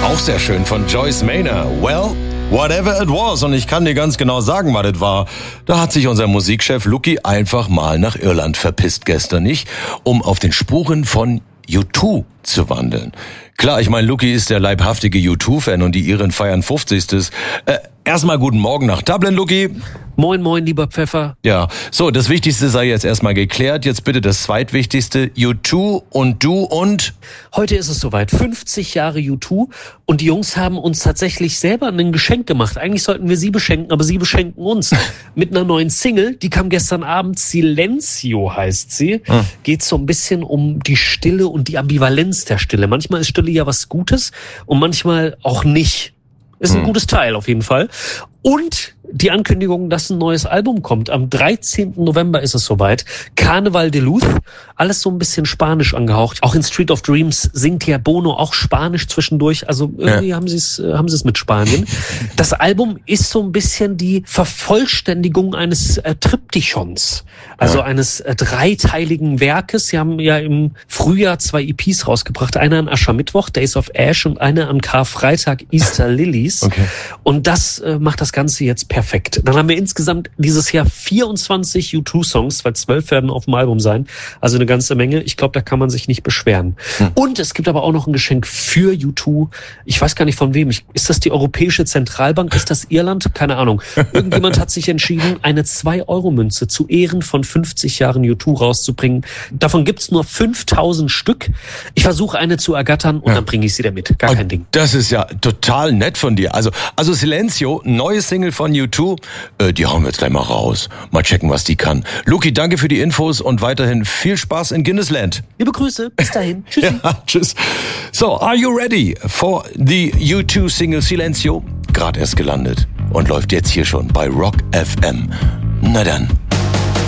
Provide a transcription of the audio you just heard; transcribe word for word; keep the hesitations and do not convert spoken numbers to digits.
Auch sehr schön von Joyce Maynor. Well, whatever it was. Und ich kann dir ganz genau sagen, was das war. Da hat sich unser Musikchef Lucky einfach mal nach Irland verpisst gestern nicht, um auf den Spuren von U zwei zu wandeln. Klar, ich meine, Lucky ist der leibhaftige U zwei Fan und die Iren feiern fünfzigstes Äh, erstmal guten Morgen nach Dublin, Lucky. Moin, moin, lieber Pfeffer. Ja, so, das Wichtigste sei jetzt erstmal geklärt. Jetzt bitte das Zweitwichtigste. U zwei und du und? Heute ist es soweit. fünfzig Jahre U zwei und die Jungs haben uns tatsächlich selber ein Geschenk gemacht. Eigentlich sollten wir sie beschenken, aber sie beschenken uns. Mit einer neuen Single, die kam gestern Abend. Silencio heißt sie. Hm. Geht so ein bisschen um die Stille und die Ambivalenz der Stille. Manchmal ist Stille ja was Gutes und manchmal auch nicht. Ist ein hm. gutes Teil auf jeden Fall. Und die Ankündigung, dass ein neues Album kommt. Am dreizehnten November ist es soweit. Carnaval de Luz. Alles so ein bisschen Spanisch angehaucht. Auch in Street of Dreams singt ja Bono auch Spanisch zwischendurch. Also irgendwie ja. haben sie es, haben sie es mit Spanien. Das Album ist so ein bisschen die Vervollständigung eines äh, Triptychons. Also ja. eines äh, dreiteiligen Werkes. Sie haben ja im Frühjahr zwei E Ps rausgebracht. Eine an Aschermittwoch, Days of Ash, und eine an Karfreitag, Easter Lilies. Okay. Und das äh, macht das Ganze jetzt perfekt. Perfekt. Dann haben wir insgesamt dieses Jahr vierundzwanzig U zwei Songs, weil zwölf werden auf dem Album sein. Also eine ganze Menge. Ich glaube, da kann man sich nicht beschweren. Hm. Und es gibt aber auch noch ein Geschenk für U zwei. Ich weiß gar nicht von wem. Ist das die Europäische Zentralbank? Ist das Irland? Keine Ahnung. Irgendjemand hat sich entschieden, eine zwei Euro Münze zu Ehren von fünfzig Jahren U zwei rauszubringen. Davon gibt's nur fünftausend Stück. Ich versuche eine zu ergattern und ja. dann bringe ich sie da mit. Gar kein Ding. Das ist ja total nett von dir. Also, also Silencio, neue Single von U zwei, äh, die hauen wir jetzt gleich mal raus. Mal checken, was die kann. Luki, danke für die Infos und weiterhin viel Spaß in Guinnessland. Liebe Grüße, bis dahin. Tschüssi. Ja, tschüss. So, are you ready for the U zwei Single Silencio? Gerade erst gelandet und läuft jetzt hier schon bei Rock F M. Na dann.